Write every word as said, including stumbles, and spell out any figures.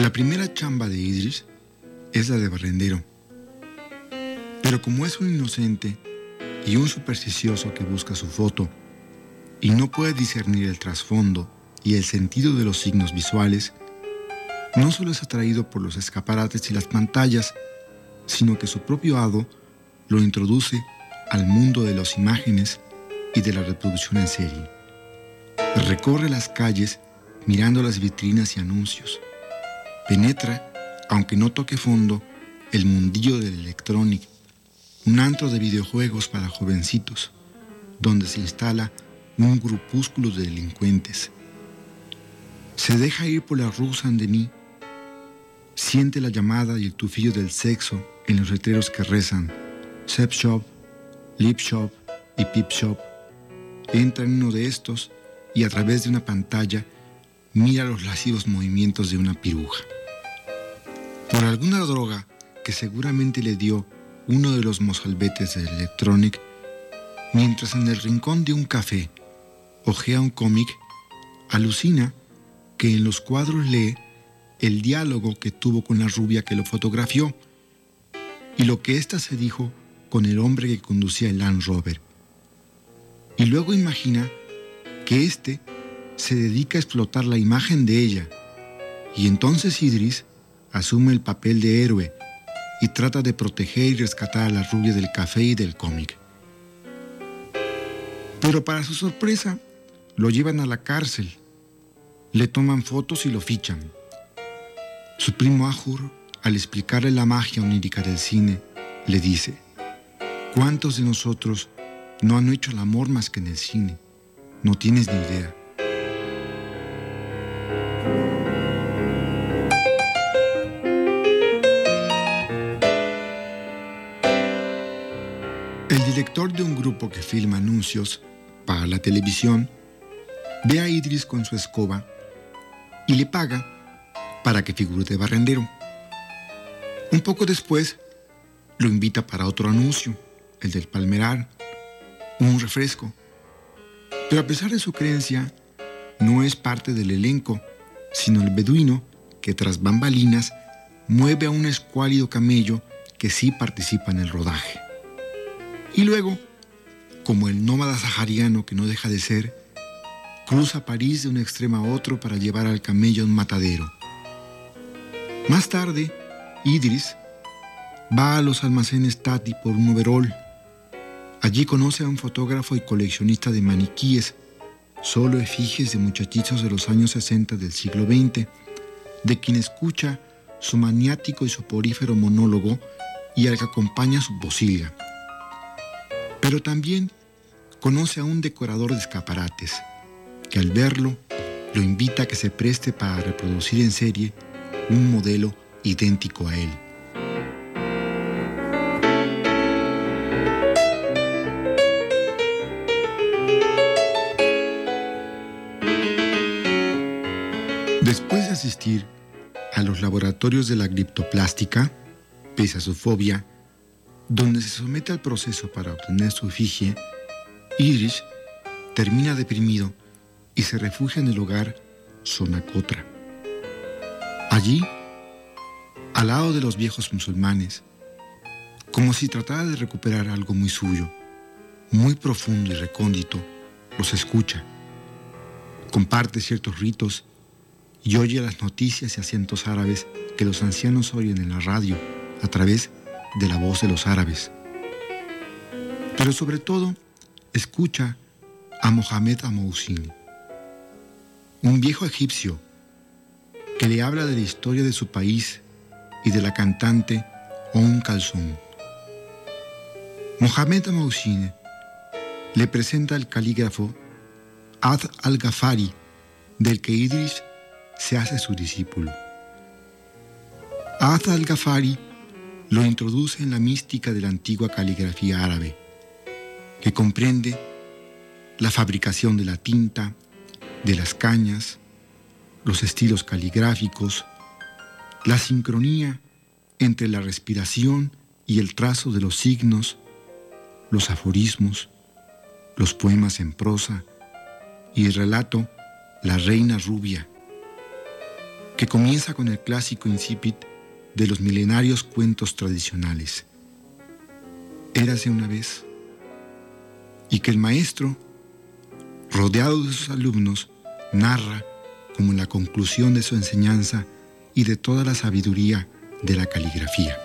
La primera chamba de Idris es la de barrendero. Pero como es un inocente y un supersticioso que busca su foto y no puede discernir el trasfondo y el sentido de los signos visuales, no solo es atraído por los escaparates y las pantallas, sino que su propio hado lo introduce al mundo de las imágenes y de la reproducción en serie. Recorre las calles mirando las vitrinas y anuncios. Penetra, aunque no toque fondo, el mundillo del electrónico, un antro de videojuegos para jovencitos, donde se instala un grupúsculo de delincuentes. Se deja ir por la Rue Saint-Denis, siente la llamada y el tufillo del sexo en los letreros que rezan Sex Shop, Lip Shop y Pip Shop. Entra en uno de estos y a través de una pantalla mira los lascivos movimientos de una piruja. Por alguna droga que seguramente le dio uno de los mozalbetes del Electronic, mientras en el rincón de un café hojea un cómic, alucina que en los cuadros lee el diálogo que tuvo con la rubia que lo fotografió y lo que ésta se dijo con el hombre que conducía el Land Rover. Y luego imagina que éste se dedica a explotar la imagen de ella, y entonces Idris asume el papel de héroe y trata de proteger y rescatar a la rubia del café y del cómic. Pero para su sorpresa, lo llevan a la cárcel, le toman fotos y lo fichan. Su primo Ahur, al explicarle la magia onírica del cine, le dice: ¿cuántos de nosotros no han hecho el amor más que en el cine? No tienes ni idea. El director de un grupo que filma anuncios para la televisión ve a Idris con su escoba y le paga para que figure de barrendero. Un poco después lo invita para otro anuncio, el del Palmerar, un refresco. Pero a pesar de su creencia, no es parte del elenco, sino el beduino que tras bambalinas mueve a un escuálido camello que sí participa en el rodaje. Y luego, como el nómada sahariano que no deja de ser, cruza París de un extremo a otro para llevar al camello a un matadero. Más tarde, Idris va a los almacenes Tati por un overol. Allí conoce a un fotógrafo y coleccionista de maniquíes, solo efigies de muchachitos de los años sesenta del siglo veinte, de quien escucha su maniático y soporífero monólogo y al que acompaña su posilga. Pero también conoce a un decorador de escaparates, que al verlo lo invita a que se preste para reproducir en serie un modelo idéntico a él. Después de asistir a los laboratorios de la criptoplástica, pese a su fobia, donde se somete al proceso para obtener su efigie, Idris termina deprimido y se refugia en el hogar Sonacotra. Allí, al lado de los viejos musulmanes, como si tratara de recuperar algo muy suyo, muy profundo y recóndito, los escucha, comparte ciertos ritos y oye las noticias y acentos árabes que los ancianos oyen en la radio a través de la voz de los árabes. Pero sobre todo, escucha a Mohamed Amoussine, un viejo egipcio que le habla de la historia de su país y de la cantante Umm Kalsoum. Mohamed Amoussine le presenta al calígrafo Ad al-Ghafari, del que Idris se hace su discípulo. Ad al-Ghafari lo introduce en la mística de la antigua caligrafía árabe, que comprende la fabricación de la tinta, de las cañas, los estilos caligráficos, la sincronía entre la respiración y el trazo de los signos, los aforismos, los poemas en prosa y el relato La Reina Rubia. que comienza con el clásico incipit de los milenarios cuentos tradicionales. Érase una vez, y que el maestro, rodeado de sus alumnos, narra como la conclusión de su enseñanza y de toda la sabiduría de la caligrafía.